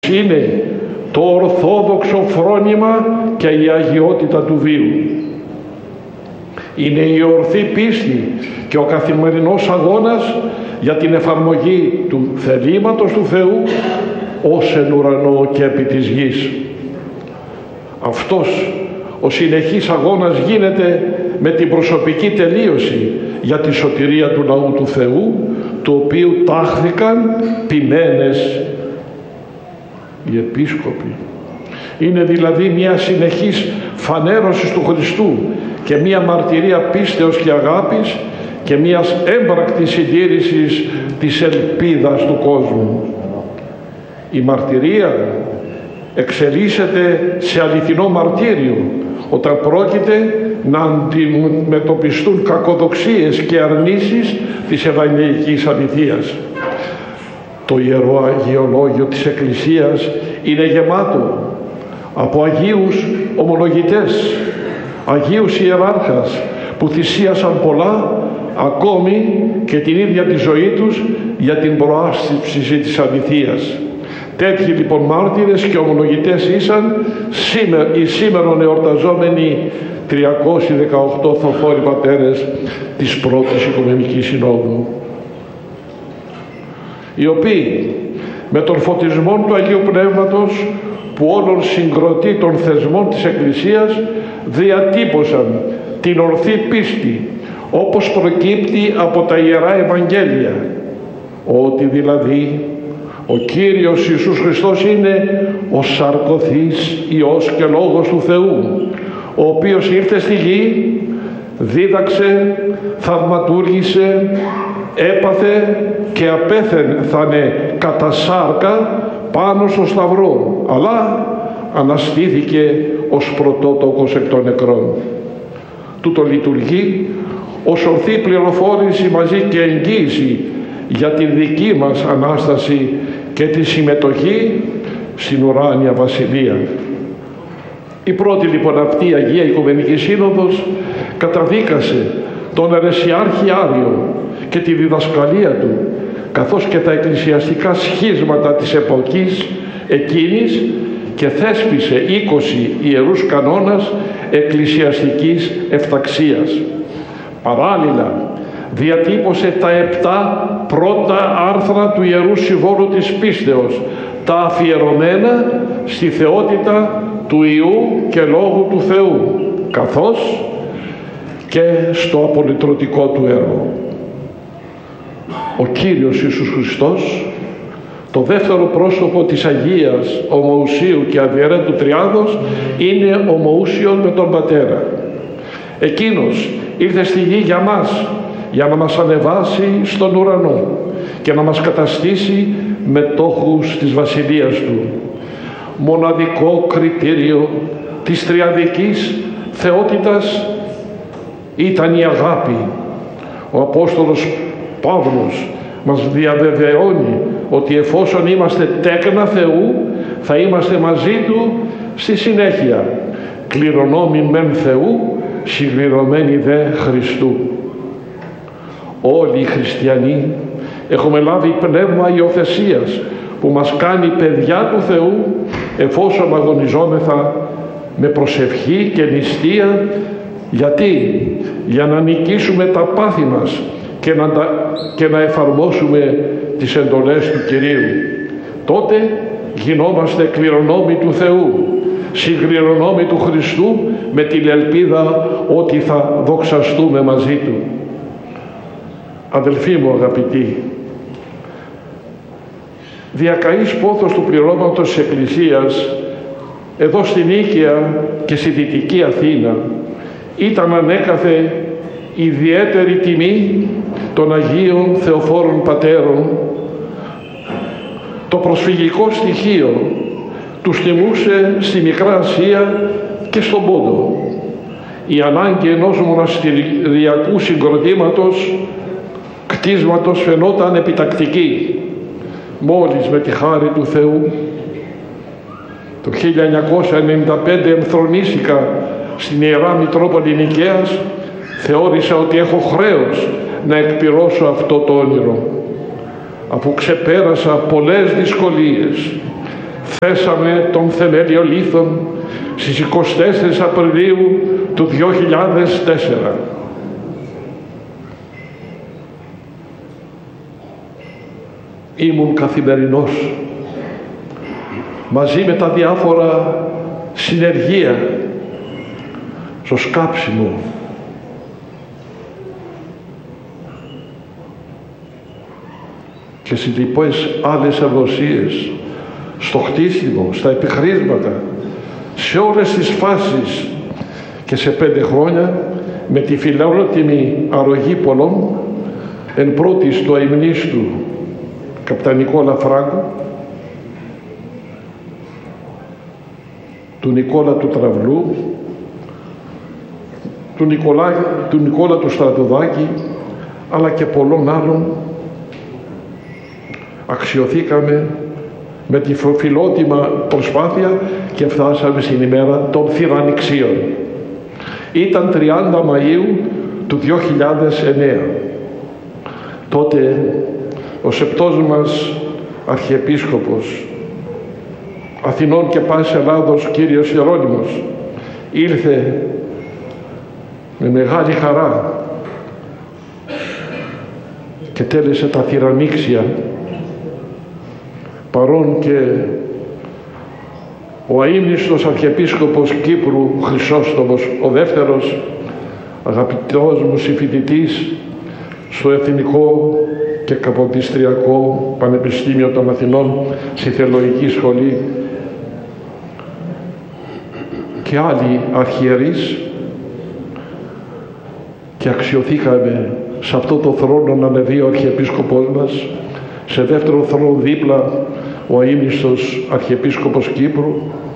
είναι το ορθόδοξο φρόνημα και η αγιότητα του βίου. Είναι η ορθή πίστη και ο καθημερινός αγώνας για την εφαρμογή του θελήματος του Θεού ως εν ουρανό και επί της γης. Αυτός ο συνεχής αγώνας γίνεται με την προσωπική τελείωση για τη σωτηρία του λαού του Θεού, του οποίου τάχθηκαν ποιμένες οι επίσκοποι. Είναι δηλαδή μια συνεχής φανέρωση του Χριστού και μια μαρτυρία πίστεως και αγάπης και μιας έμπρακτης συντήρησης της ελπίδας του κόσμου. Η μαρτυρία εξελίσσεται σε αληθινό μαρτύριο όταν πρόκειται να αντιμετωπιστούν κακοδοξίες και αρνήσεις της ευαγγελικής αληθείας. Το Ιερό Αγιολόγιο της Εκκλησίας είναι γεμάτο από Αγίους ομολογητές, Αγίους ιεράρχας που θυσίασαν πολλά, ακόμη και την ίδια τη ζωή τους για την προάσπιση της αληθείας. Τέτοιοι λοιπόν μάρτυρες και ομολογητές ήσαν οι σήμερον εορταζόμενοι 318 θοφόροι πατέρες της πρώτης Οικουμενικής Συνόδου, οι οποίοι με τον φωτισμό του Αγίου Πνεύματος που όλων συγκροτεί των θεσμών της Εκκλησίας διατύπωσαν την ορθή πίστη όπως προκύπτει από τα Ιερά Ευαγγέλια, ότι δηλαδή ο Κύριος Ιησούς Χριστός είναι ο σαρκωθής Υιός και Λόγος του Θεού, ο οποίος ήρθε στη γη, δίδαξε, θαυματούργησε, έπαθε και απέθανε κατά σάρκα πάνω στο Σταυρό, αλλά αναστήθηκε ως πρωτότοκος εκ των νεκρών. Τούτο λειτουργεί ως ορθή πληροφόρηση μαζί και εγγύηση για τη δική μας Ανάσταση και τη συμμετοχή στην ουράνια Βασιλεία. Η πρώτη λοιπόν αυτή η Αγία Οικουμενική Σύνοδος καταδίκασε τον αιρεσιάρχη Άριο και τη διδασκαλία του, καθώς και τα εκκλησιαστικά σχίσματα της εποχής εκείνης, και θέσπισε 20 ιερούς κανόνας εκκλησιαστικής εφταξίας. Παράλληλα διατύπωσε τα 7 πρώτα άρθρα του Ιερού Συμβόλου της Πίστεως, τα αφιερωμένα στη θεότητα του Υιού και Λόγου του Θεού, καθώς και στο απολυτρωτικό του έργο. Ο Κύριος Ιησούς Χριστός, το δεύτερο πρόσωπο της Αγίας Ομοουσίου και Αδιαιρέτου Τριάδος, είναι ομοούσιος με τον Πατέρα. Εκείνος ήρθε στη γη για μας, για να μας ανεβάσει στον ουρανό και να μας καταστήσει μετόχους της Βασιλείας Του. Μοναδικό κριτήριο της τριαδικής θεότητας ήταν η αγάπη. Ο Απόστολος Παύλος μας διαβεβαιώνει ότι εφόσον είμαστε τέκνα Θεού, θα είμαστε μαζί Του στη συνέχεια, κληρονόμοι μεν Θεού, συμπληρωμένοι δε Χριστού. Όλοι οι χριστιανοί έχουμε λάβει πνεύμα υιοθεσίας που μας κάνει παιδιά του Θεού, εφόσον αγωνιζόμεθα με προσευχή και νηστεία. Γιατί? Για να νικήσουμε τα πάθη μας και να εφαρμόσουμε τις εντολές του Κυρίου. Τότε γινόμαστε κληρονόμοι του Θεού, συγκληρονόμοι του Χριστού, με την ελπίδα ότι θα δοξαστούμε μαζί Του. Αδελφοί μου αγαπητοί, διακαής πόθος του πληρώματος της Εκκλησίας εδώ στην Νίκαια και στη Δυτική Αθήνα ήταν ανέκαθε ιδιαίτερη τιμή των Αγίων Θεοφόρων Πατέρων. Το προσφυγικό στοιχείο τους τιμούσε στη Μικρά Ασία και στον Πόντο. Η ανάγκη ενός μοναστηριακού συγκροτήματος, κτίσματος, φαινόταν επιτακτική. Μόλις με τη χάρη του Θεού το 1995 εμφρονίστηκα στην Ιερά Μητρόπολη Νικαίας, θεώρησα ότι έχω χρέος να εκπληρώσω αυτό το όνειρο. Αφού ξεπέρασα πολλές δυσκολίες, θέσαμε τον θεμέλιο λίθον στις 24 Απριλίου του 2004. Ήμουν καθημερινός μαζί με τα διάφορα συνεργεία στο σκάψιμο, και στις λοιπές άλλες ευδοσίες, στο χτίσιμο, στα επιχρήσματα, σε όλες τις φάσεις, και σε 5 χρόνια με τη φιλότιμη αρρωγή πολλών, εν πρώτης του αημνίστου καπτάν Νικόλα Φράγκο, του Νικόλα του Τραυλού, του Νικόλα του Στρατοδάκη, αλλά και πολλών άλλων, αξιωθήκαμε με τη φιλότιμα προσπάθεια και φτάσαμε στην ημέρα των θυραννηξίων. Ήταν 30 Μαΐου του 2009. Τότε ο σεπτός μας Αρχιεπίσκοπος Αθηνών και πάσης Ελλάδος, κύριος Ιερώνυμος, ήρθε με μεγάλη χαρά και τέλεσε τα θυραννήξια, παρόν και ο αείμνηστος Αρχιεπίσκοπος Κύπρου Χρυσόστομος ο δεύτερος, αγαπητός μου συμφοιτητής στο Εθνικό και Καποδιστριακό Πανεπιστήμιο των Αθηνών, στη Θεολογική Σχολή, και άλλοι αρχιερείς, και αξιωθήκαμε σε αυτό το θρόνο να ανεβεί ο Αρχιεπίσκοπός μας, σε δεύτερο θρόνο δίπλα ο αείμνηστος Αρχιεπίσκοπος Κύπρου,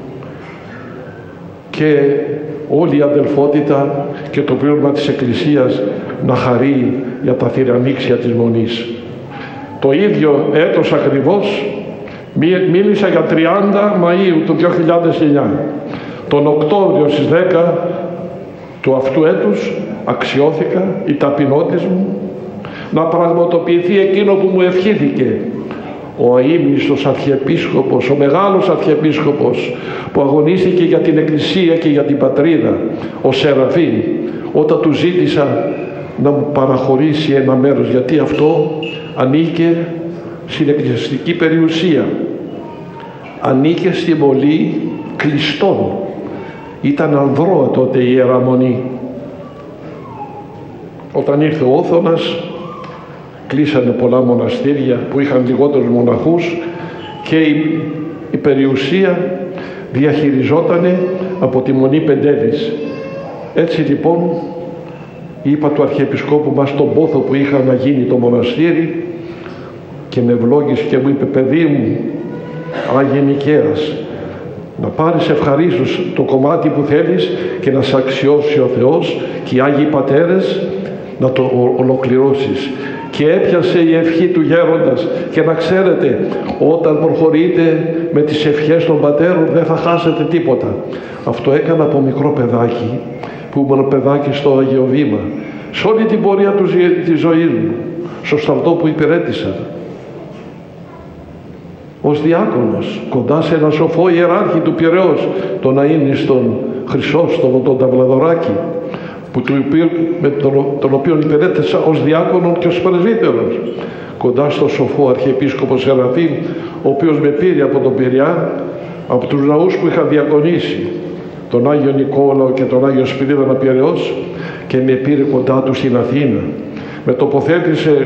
και όλη η αδελφότητα και το πλήρωμα της Εκκλησίας να χαρεί για τα θυραννήξια της Μονής. Το ίδιο έτος ακριβώς μίλησα για 30 Μαΐου του 2009. Τον Οκτώβριο στις 10 του αυτού έτους αξιώθηκα, η ταπεινότης μου, να πραγματοποιηθεί εκείνο που μου ευχήθηκε ο αείμνηστος Αρχιεπίσκοπος, ο μεγάλος Αρχιεπίσκοπος που αγωνίστηκε για την Εκκλησία και για την πατρίδα, ο Σεραφείμ, όταν του ζήτησα να μου παραχωρήσει ένα μέρος, γιατί αυτό ανήκε στην εκκλησιαστική περιουσία, ανήκε στη μολή κλειστών. Ήταν ανδρώα τότε η Ιερά Μονή. Όταν ήρθε ο Όθωνας, κλείσανε πολλά μοναστήρια που είχαν λιγότερους μοναχούς και η περιουσία διαχειριζότανε από τη Μονή Πεντέλης. Έτσι λοιπόν είπα του Αρχιεπισκόπου μας τον πόθο που είχα να γίνει το μοναστήρι, και με ευλόγησε και μου είπε: παιδί μου, Άγιε Νικαίας, να πάρεις ευχαρίστως το κομμάτι που θέλεις και να σε αξιώσει ο Θεός και οι Άγιοι Πατέρες να το ολοκληρώσεις. Και έπιασε η ευχή του γέροντας, και να ξέρετε, όταν προχωρείτε με τις ευχές των πατέρων δεν θα χάσετε τίποτα. Αυτό έκανα από μικρό παιδάκι, που ήμουν παιδάκι στο Αγίο Βήμα, σε όλη την πορεία της ζωής μου, στο στρατό που υπηρέτησα ως διάκονος κοντά σε ένα σοφό ιεράρχη του Πειραιώς, τον αείμνηστον Χρυσόστομο τον Ταυλαδωράκη, με τον οποίο υπηρέτησα ως διάκονον και ως πρεσβύτερος, κοντά στο σοφό Αρχιεπίσκοπο Σεραφείμ, ο οποίος με πήρε από τον Πειραιά, από τους ναούς που είχα διακονήσει, τον Άγιο Νικόλαο και τον Άγιο Σπυρίδωνα Πειραιώς, και με πήρε κοντά του στην Αθήνα. Με τοποθέτησε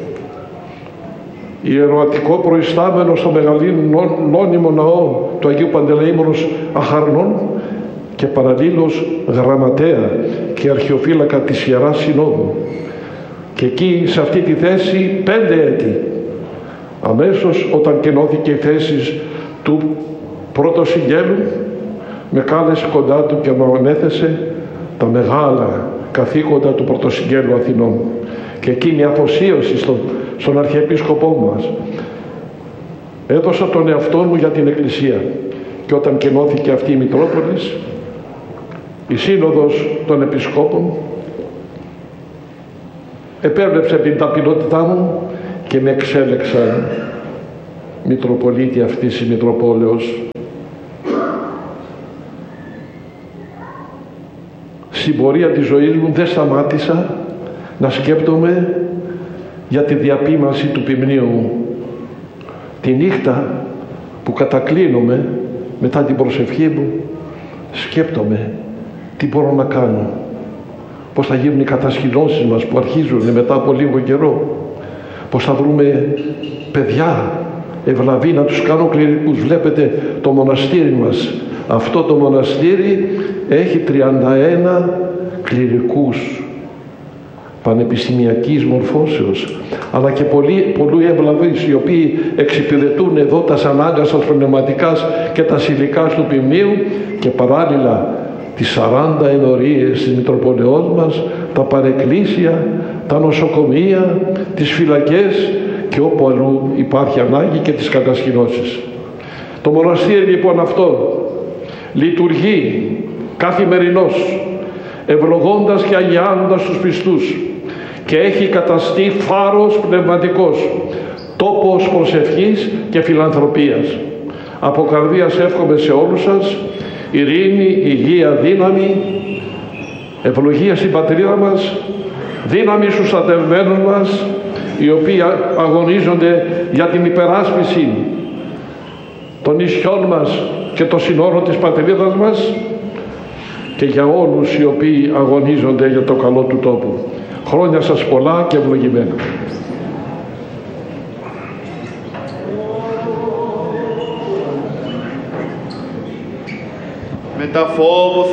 ιεροατικό προϊστάμενο στο μεγαλύνονιμο ναό του Αγίου Παντελεήμονος Αχαρνών, και παραλλήλως γραμματέα και αρχιοφύλακα της Ιεράς Συνόδου. Και εκεί σε αυτή τη θέση 5 έτη. Αμέσως όταν κενώθηκε η θέση του πρώτου συγγέλου, με κάλεσε κοντά του και μου ανέθεσε τα μεγάλα καθήκοντα του πρωτοσυγγέλου Αθηνών. Και εκείνη η αφοσίωση στον Αρχιεπίσκοπό μας. Έδωσα τον εαυτό μου για την Εκκλησία, και όταν κενώθηκε αυτή η Μητρόπολης, η Σύνοδος των Επισκόπων επέβλεψε την ταπεινότητά μου και με εξέλεξαν Μητροπολίτη αυτής η Μητροπόλεως, στην πορεία της ζωής μου δεν σταμάτησα να σκέπτομαι για τη διαπίμανση του ποιμνίου μου. Τη νύχτα που κατακλίνομαι μετά την προσευχή μου, σκέπτομαι τι μπορώ να κάνω, πώς θα γίνουν οι κατασκηνώσεις μας που αρχίζουν μετά από λίγο καιρό, πώς θα βρούμε παιδιά ευλαβή να τους κάνω κληρικούς. Βλέπετε το μοναστήρι μας, αυτό το μοναστήρι έχει 31 κληρικούς πανεπιστημιακής μορφώσεως, αλλά και πολλοί ευλαβείς οι οποίοι εξυπηρετούν εδώ τα ανάγκαστα πνευματικάς και τα υλικάς του ποιμνίου, και παράλληλα τις 40 ενορίες της Μητροπολεώς μας, τα παρεκκλήσια, τα νοσοκομεία, τις φυλακές και όπου αλλού υπάρχει ανάγκη, και τις κατασκηνώσεις. Το μοναστήρι λοιπόν αυτό λειτουργεί καθημερινώς, ευλογώντας και αγιάζοντας τους πιστούς, και έχει καταστεί φάρος πνευματικός, τόπος προσευχής και φιλανθρωπίας. Από καρδίας εύχομαι σε όλους σας ειρήνη, υγεία, δύναμη, ευλογία στην πατρίδα μας, δύναμη στους στρατευμένους μας, οι οποίοι αγωνίζονται για την υπεράσπιση των νησιών μας και των συνόρων της πατρίδας μας, και για όλους οι οποίοι αγωνίζονται για το καλό του τόπου. Χρόνια σας πολλά και ευλογημένα. Με τα φόβου